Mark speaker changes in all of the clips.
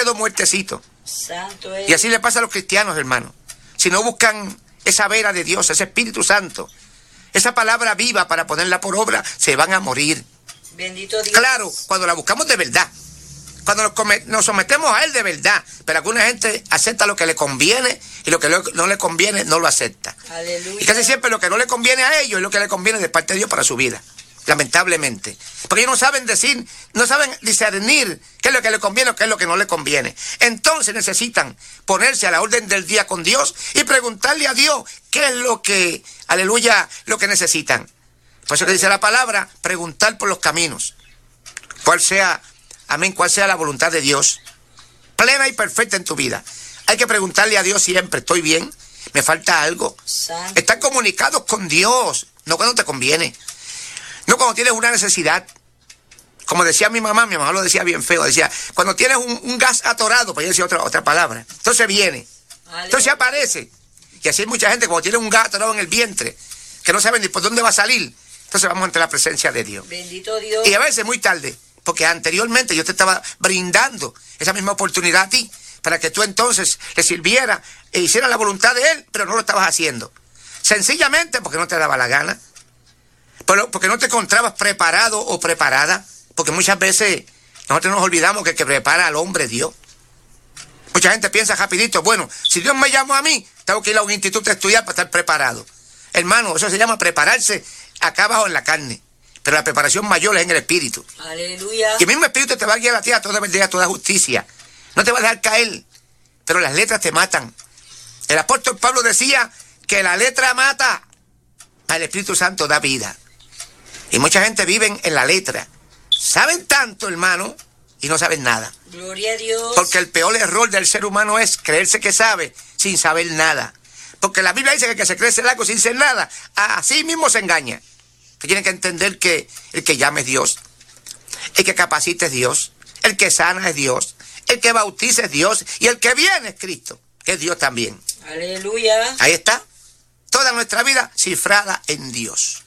Speaker 1: quedó muertecito.
Speaker 2: Santo es.
Speaker 1: Y así le pasa a los cristianos, hermano. Si no buscan esa vera de Dios, ese Espíritu Santo, esa palabra viva para ponerla por obra, se van a morir.
Speaker 2: Bendito Dios.
Speaker 1: Claro, cuando la buscamos de verdad. Cuando nos sometemos a Él de verdad. Pero alguna gente acepta lo que le conviene y lo que no le conviene no lo acepta.
Speaker 2: Aleluya.
Speaker 1: Y casi siempre lo que no le conviene a ellos es lo que le conviene de parte de Dios para su vida. Lamentablemente. Porque ellos no saben decir, no saben discernir qué es lo que le conviene o qué es lo que no le conviene. Entonces necesitan ponerse a la orden del día con Dios y preguntarle a Dios qué es lo que, aleluya, lo que necesitan. Por eso que dice la palabra, preguntar por los caminos. Cuál sea, amén, cuál sea la voluntad de Dios, plena y perfecta en tu vida. Hay que preguntarle a Dios siempre, ¿estoy bien? ¿Me falta algo?
Speaker 2: Santo.
Speaker 1: Estar comunicados con Dios, no cuando te conviene. No cuando tienes una necesidad. Como decía mi mamá lo decía bien feo, decía, cuando tienes un gas atorado, pues yo decía otra palabra, entonces viene, entonces aparece. Y así hay mucha gente, cuando tiene un gas atorado en el vientre, que no saben ni por dónde va a salir, entonces vamos ante la presencia de Dios.
Speaker 2: Bendito Dios.
Speaker 1: Y a veces muy tarde, porque anteriormente yo te estaba brindando esa misma oportunidad a ti, para que tú entonces le sirvieras e hicieras la voluntad de Él, pero no lo estabas haciendo. Sencillamente porque no te daba la gana. Porque no te encontrabas preparado o preparada, porque muchas veces nosotros nos olvidamos que el que prepara al hombre es Dios. Mucha gente piensa rapidito, bueno, si Dios me llamó a mí, tengo que ir a un instituto a estudiar para estar preparado. Hermano, eso se llama prepararse acá abajo en la carne, pero la preparación mayor es en el Espíritu.
Speaker 2: Aleluya.
Speaker 1: Y el mismo Espíritu te va a guiar a ti a toda verdad, a toda justicia. No te va a dejar caer, pero las letras te matan. El apóstol Pablo decía que la letra mata, el Espíritu Santo da vida. Y mucha gente vive en la letra. Saben tanto, hermano, y no saben nada.
Speaker 2: Gloria a Dios.
Speaker 1: Porque el peor error del ser humano es creerse que sabe sin saber nada. Porque la Biblia dice que el que se cree ser algo sin ser nada, así mismo se engaña. Que tienen que entender que el que llama es Dios, el que capacita es Dios, el que sana es Dios, el que bautiza es Dios y el que viene es Cristo, que es Dios también.
Speaker 2: Aleluya.
Speaker 1: Ahí está. Toda nuestra vida cifrada en Dios.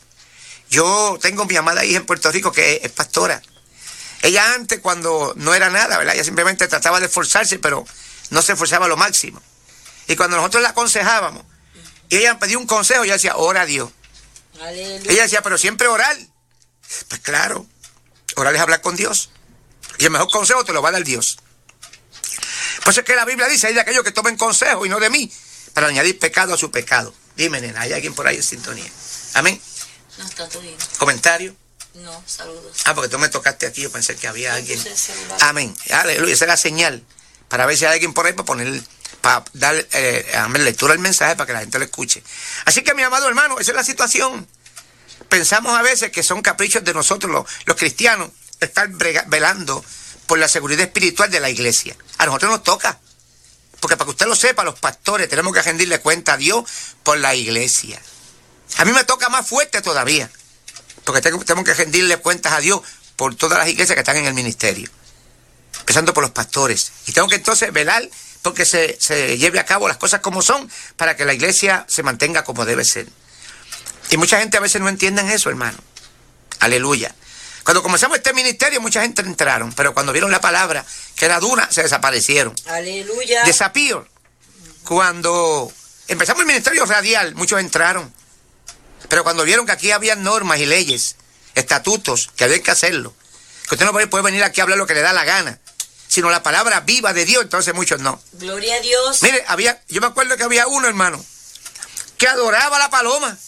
Speaker 1: Yo tengo mi amada hija en Puerto Rico que es pastora. Ella antes, cuando no era nada, ¿verdad? Ella simplemente trataba de esforzarse, pero no se esforzaba lo máximo. Y cuando nosotros la aconsejábamos, y ella pedía un consejo, ella decía, ora a Dios.
Speaker 2: Aleluya.
Speaker 1: Ella decía, pero siempre orar. Pues claro, orar es hablar con Dios. Y el mejor consejo te lo va a dar Dios. Por eso es que la Biblia dice, hay de aquellos que tomen consejo y no de mí, para añadir pecado a su pecado. Dime, nena, ¿hay alguien por ahí en sintonía? Amén.
Speaker 2: No, está todo bien.
Speaker 1: ¿Comentario?
Speaker 2: No, saludos.
Speaker 1: Porque tú me tocaste aquí, yo pensé que había alguien.
Speaker 2: puse el celular.
Speaker 1: Amén. Aleluya, esa es la señal. Para ver si hay alguien por ahí para dar lectura al mensaje para que la gente lo escuche. Así que, mi amado hermano, esa es la situación. Pensamos a veces que son caprichos de nosotros, los cristianos, estar velando por la seguridad espiritual de la iglesia. A nosotros nos toca. Porque para que usted lo sepa, los pastores tenemos que rendirle cuenta a Dios por la iglesia. A mí me toca más fuerte todavía, porque tengo que rendirle cuentas a Dios por todas las iglesias que están en el ministerio, empezando por los pastores. Y tengo que entonces velar porque se lleve a cabo las cosas como son, para que la iglesia se mantenga como debe ser. Y mucha gente a veces no entiende eso, hermano. Aleluya. Cuando comenzamos este ministerio, mucha gente entraron, pero cuando vieron la palabra, que era dura, se desaparecieron.
Speaker 2: Aleluya.
Speaker 1: Disappear. Cuando empezamos el ministerio radial, muchos entraron. Pero cuando vieron que aquí había normas y leyes, estatutos, que había que hacerlo, que usted no puede venir aquí a hablar lo que le da la gana, sino la palabra viva de Dios, entonces muchos no.
Speaker 2: Gloria a Dios.
Speaker 1: Mire, yo me acuerdo que había uno, hermano, que adoraba la paloma.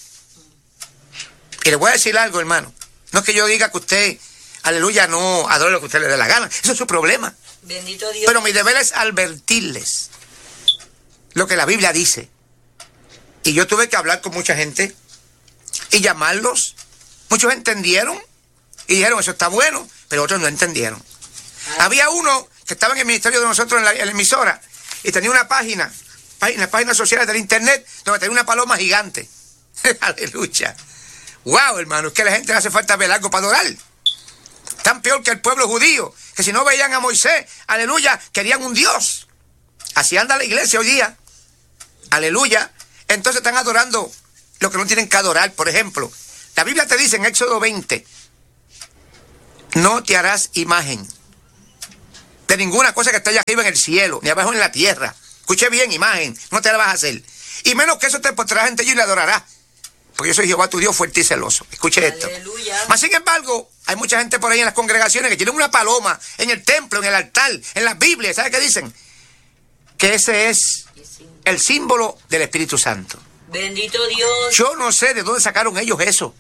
Speaker 1: Y le voy a decir algo, hermano. No es que yo diga que usted, aleluya, no adore lo que usted le dé la gana. Eso es su problema.
Speaker 2: Bendito Dios.
Speaker 1: Pero mi deber es advertirles lo que la Biblia dice. Y yo tuve que hablar con mucha gente y llamarlos. Muchos entendieron y dijeron, eso está bueno, pero otros no entendieron. Había uno que estaba en el ministerio de nosotros en la emisora y tenía una páginas sociales del internet donde tenía una paloma gigante. Aleluya. Wow, hermano, es que a la gente le hace falta ver algo para adorar. Tan peor que el pueblo judío, que si no veían a Moisés, aleluya, querían un Dios. Así anda la iglesia hoy día. Aleluya. Entonces están adorando lo que no tienen que adorar. Por ejemplo, la Biblia te dice en Éxodo 20, no te harás imagen de ninguna cosa que esté allá arriba en el cielo, ni abajo en la tierra. Escuche bien, imagen, no te la vas a hacer. Y menos que eso te postrarás ante ellos y le adorarás. Porque yo soy Jehová tu Dios fuerte y celoso. Escuche esto. Mas sin embargo, hay mucha gente por ahí en las congregaciones que tienen una paloma en el templo, en el altar, en las Biblias. ¿Sabe qué dicen? Que ese es el símbolo del Espíritu Santo.
Speaker 2: Bendito Dios.
Speaker 1: Yo no sé de dónde sacaron ellos eso.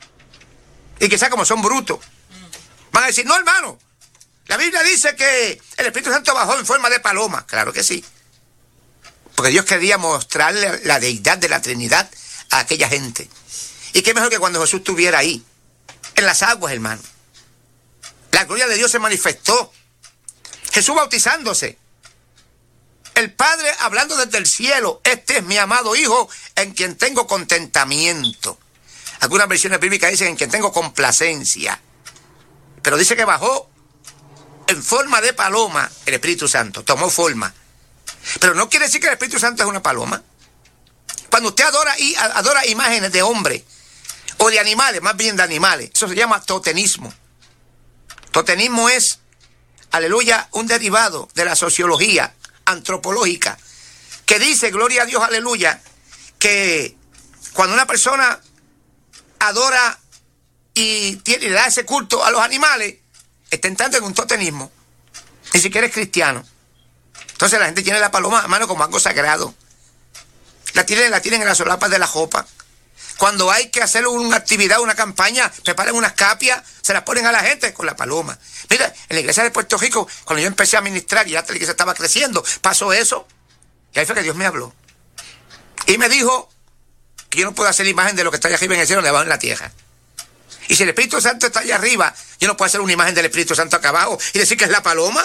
Speaker 1: Y quizás como son brutos, van a decir, no, hermano, la Biblia dice que el Espíritu Santo bajó en forma de paloma. Claro que sí. Porque Dios quería mostrarle la deidad de la Trinidad a aquella gente. Y qué mejor que cuando Jesús estuviera ahí, en las aguas, hermano. La gloria de Dios se manifestó. Jesús bautizándose. El Padre hablando desde el cielo. Este es mi amado Hijo en quien tengo contentamiento. Algunas versiones bíblicas dicen en quien tengo complacencia. Pero dice que bajó en forma de paloma el Espíritu Santo. Tomó forma. Pero no quiere decir que el Espíritu Santo es una paloma. Cuando usted adora imágenes de hombres o de animales, más bien de animales, eso se llama totemismo. Totemismo es, aleluya, un derivado de la sociología antropológica que dice, gloria a Dios, aleluya, que cuando una persona adora y le da ese culto a los animales, está entrando en un totemismo. Ni siquiera es cristiano. Entonces la gente tiene la paloma, hermano, como algo sagrado. La tienen en las solapas de la ropa. Cuando hay que hacer una actividad, una campaña, preparan unas capias, se las ponen a la gente con la paloma. Mira, en la iglesia de Puerto Rico, cuando yo empecé a ministrar y ya la iglesia estaba creciendo, pasó eso. Y ahí fue que Dios me habló. Y me dijo que yo no puedo hacer la imagen de lo que está allá arriba en el cielo, ni abajo en la tierra. Y si el Espíritu Santo está allá arriba, yo no puedo hacer una imagen del Espíritu Santo acá abajo y decir que es la paloma.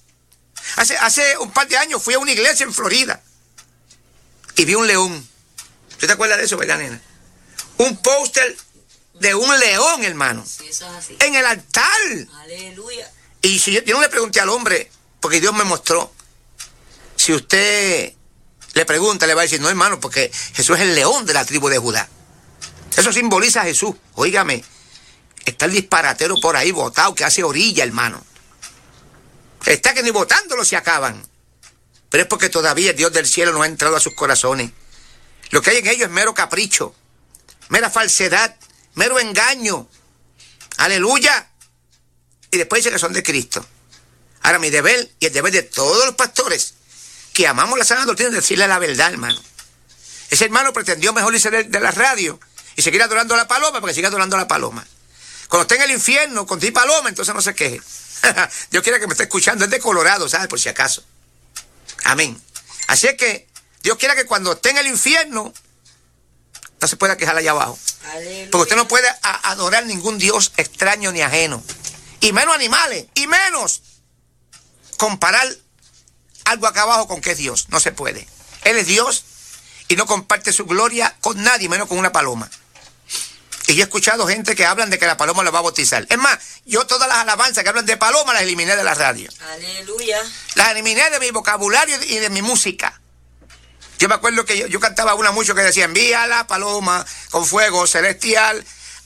Speaker 1: Hace un par de años fui a una iglesia en Florida y vi un león. ¿Usted te acuerdas de eso, verdad, nena? Un póster de un león, hermano.
Speaker 2: Sí, eso es así.
Speaker 1: En el altar.
Speaker 2: Aleluya.
Speaker 1: Y si yo no le pregunté al hombre, porque Dios me mostró, si usted le pregunta, le va a decir, no, hermano, porque Jesús es el león de la tribu de Judá. Eso simboliza a Jesús. Óigame, está el disparatero por ahí botado que hace orilla, hermano. Está que ni botándolo se acaban. Pero es porque todavía el Dios del cielo no ha entrado a sus corazones. Lo que hay en ellos es mero capricho, mera falsedad, mero engaño. Aleluya. Y después dice que son de Cristo. Ahora mi deber y el deber de todos los pastores que amamos la sana doctrina es decirle la verdad, hermano. Ese hermano pretendió mejor irse de la radio y seguir adorando a la paloma porque sigue adorando a la paloma. Cuando esté en el infierno con ti paloma, entonces no se queje. Dios quiere que me esté escuchando, es de Colorado, ¿sabes? Por si acaso. Amén. Así es que Dios quiere que cuando esté en el infierno no se pueda quejar allá abajo.
Speaker 2: Aleluya.
Speaker 1: Porque usted no puede adorar ningún Dios extraño ni ajeno. Y menos animales. Y menos comparar algo acá abajo con que es Dios. No se puede. Él es Dios y no comparte su gloria con nadie, menos con una paloma. Y yo he escuchado gente que hablan de que la paloma la va a bautizar. Es más, yo todas las alabanzas que hablan de paloma las eliminé de la radio.
Speaker 2: Aleluya.
Speaker 1: Las eliminé de mi vocabulario y de mi música. Yo me acuerdo que yo cantaba una mucho que decía, envía la paloma con fuego celestial,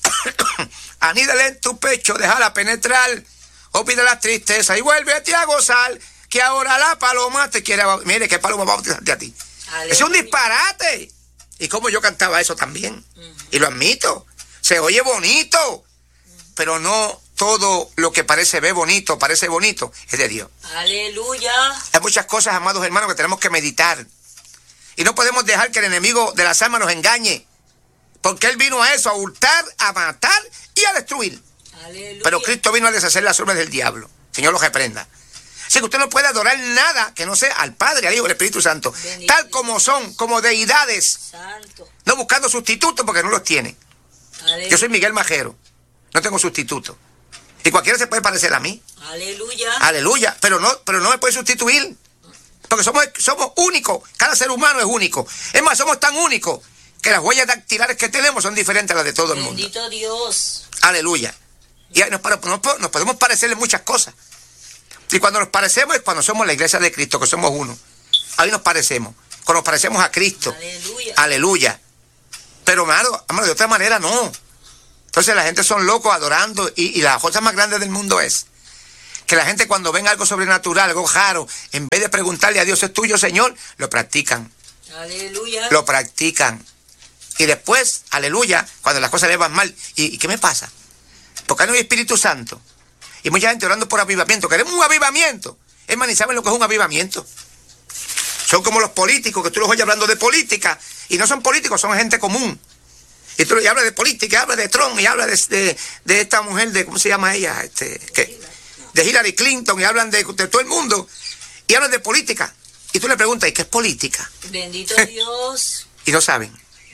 Speaker 1: anídale en tu pecho, déjala penetrar, olvida la tristeza y vuélvete a gozar, que ahora la paloma te quiere... Mire, ¿qué paloma va a bautizarte a ti? Aleluya. Es un disparate. Y como yo cantaba eso también, y lo admito, se oye bonito, pero no todo lo que parece bonito, es de Dios.
Speaker 2: Aleluya.
Speaker 1: Hay muchas cosas, amados hermanos, que tenemos que meditar. Y no podemos dejar que el enemigo de las almas nos engañe. Porque él vino a eso, a hurtar, a matar y a destruir.
Speaker 2: Aleluya.
Speaker 1: Pero Cristo vino a deshacer las obras del diablo. Señor los reprenda. Así que usted no puede adorar nada que no sea al Padre, al Hijo y al Espíritu Santo. Bendito. Tal como son, como deidades.
Speaker 2: Santo.
Speaker 1: No buscando sustitutos porque no los tiene.
Speaker 2: Aleluya.
Speaker 1: Yo soy Miguel Majero. No tengo sustituto. Y cualquiera se puede parecer a mí.
Speaker 2: Aleluya.
Speaker 1: Aleluya. Pero no me puede sustituir. Porque somos únicos. Cada ser humano es único. Es más, somos tan únicos que las huellas dactilares que tenemos son diferentes a las de todo el mundo.
Speaker 2: Bendito Dios.
Speaker 1: Aleluya. Y nos podemos parecerle muchas cosas. Y cuando nos parecemos es cuando somos la iglesia de Cristo, que somos uno. Ahí nos parecemos. Cuando nos parecemos a Cristo.
Speaker 2: Aleluya.
Speaker 1: Aleluya. Pero, hermano, de otra manera no. Entonces la gente son locos adorando y la cosa más grande del mundo es que la gente cuando ven algo sobrenatural, algo raro, en vez de preguntarle a Dios, ¿es tuyo, Señor?, lo practican.
Speaker 2: Aleluya.
Speaker 1: Lo practican. Y después, aleluya, cuando las cosas le van mal, ¿y qué me pasa? Porque no hay Espíritu Santo. Y mucha gente orando por avivamiento. Queremos un avivamiento. Es más, ni saben lo que es un avivamiento. Son como los políticos, que tú los oyes hablando de política, y no son políticos, son gente común. Y tú le hablas de política, hablas de Trump, y hablas de esta mujer, de ¿cómo se llama ella? De Hillary Clinton, y hablan de todo el mundo, y hablan de política. Y tú le preguntas, ¿y qué es política?
Speaker 2: Bendito Dios.
Speaker 1: Y no saben.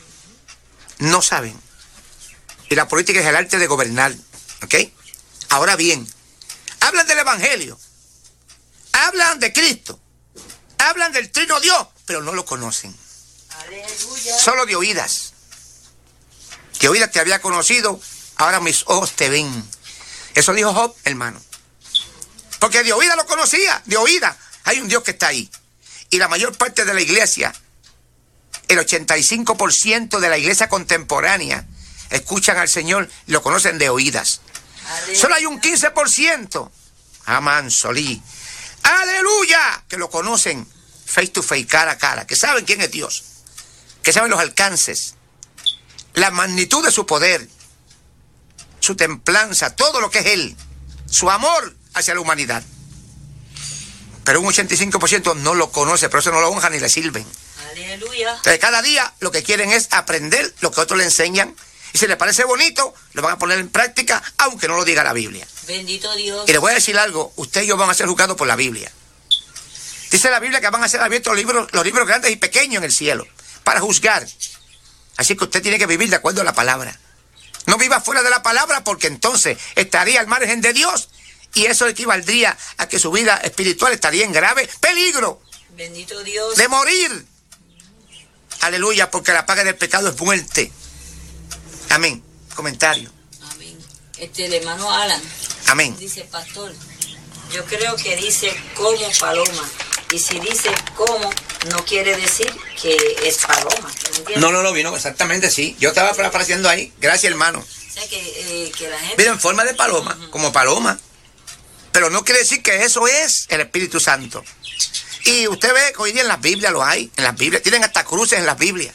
Speaker 1: No saben. Y la política es el arte de gobernar. ¿Ok? Ahora bien, hablan del Evangelio. Hablan de Cristo. Hablan del Trino Dios, pero no lo conocen.
Speaker 2: Aleluya.
Speaker 1: Solo de oídas. De oídas te había conocido, ahora mis ojos te ven. Eso dijo Job, hermano. Porque de oídas lo conocía, de oídas. Hay un Dios que está ahí. Y la mayor parte de la iglesia, el 85% de la iglesia contemporánea, escuchan al Señor y lo conocen de oídas.
Speaker 2: Aleluya.
Speaker 1: Solo hay un 15%, amán, solí, aleluya, que lo conocen face to face, cara a cara, que saben quién es Dios, que saben los alcances, la magnitud de su poder, su templanza, todo lo que es Él, su amor hacia la humanidad. Pero un 85% no lo conoce, por eso no lo honran ni le sirven.
Speaker 2: Aleluya.
Speaker 1: Entonces, cada día lo que quieren es aprender lo que otros le enseñan, y si les parece bonito, lo van a poner en práctica, aunque no lo diga la Biblia.
Speaker 2: Bendito Dios.
Speaker 1: Y les voy a decir algo, usted y yo van a ser juzgados por la Biblia. Dice la Biblia que van a ser abiertos los libros grandes y pequeños en el cielo, para juzgar. Así que usted tiene que vivir de acuerdo a la palabra. No viva fuera de la palabra, porque entonces estaría al margen de Dios, y eso equivaldría a que su vida espiritual estaría en grave peligro
Speaker 2: Bendito Dios.
Speaker 1: de morir. Aleluya, porque la paga del pecado es muerte. Amén. Comentario.
Speaker 2: Amén. El hermano Alan
Speaker 1: Amén.
Speaker 2: dice, pastor, yo creo que dice como paloma. Y si dice como, no quiere decir que es paloma.
Speaker 1: No, vino exactamente, sí. Yo estaba apareciendo ahí. Gracias, hermano.
Speaker 2: O sea, que la gente...
Speaker 1: Mira, en forma de paloma, como paloma. Pero no quiere decir que eso es el Espíritu Santo. Y usted ve que hoy día en las Biblias lo hay. En las Biblias. Tienen hasta cruces en las Biblias.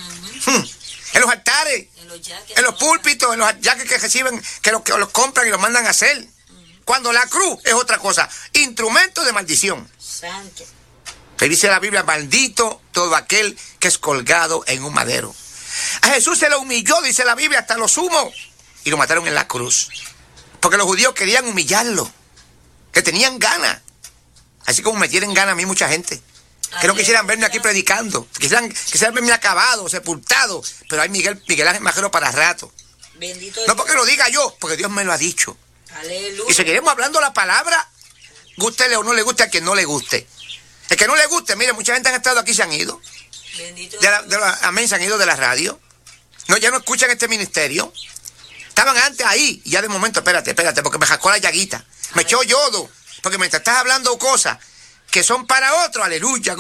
Speaker 1: En los altares. En los púlpitos. En los jaques que reciben, que los compran y los mandan a hacer. Cuando la cruz es otra cosa. Instrumento de maldición.
Speaker 2: Santo.
Speaker 1: Que dice la Biblia, maldito todo aquel que es colgado en un madero. A Jesús se lo humilló, dice la Biblia, hasta lo sumo. Y lo mataron en la cruz. Porque los judíos querían humillarlo. Que tenían ganas. Así como me tienen ganas a mí mucha gente. Que no quisieran verme aquí predicando. Quisieran verme acabado, sepultado. Pero hay Miguel Ángel Majero para rato.
Speaker 2: Bendito
Speaker 1: No porque lo diga yo, porque Dios me lo ha dicho.
Speaker 2: Aleluya.
Speaker 1: Y seguiremos hablando la palabra, gústele o no le guste a quien no le guste. El que no le guste, mire, mucha gente han estado aquí y se han ido.
Speaker 2: Bendito
Speaker 1: Amén, se han ido de la radio. No, ya no escuchan este ministerio. Estaban antes ahí, y ya de momento, espérate, porque me jascó la llaguita. Me echó yodo, porque mientras estás hablando cosas que son para otro, aleluya.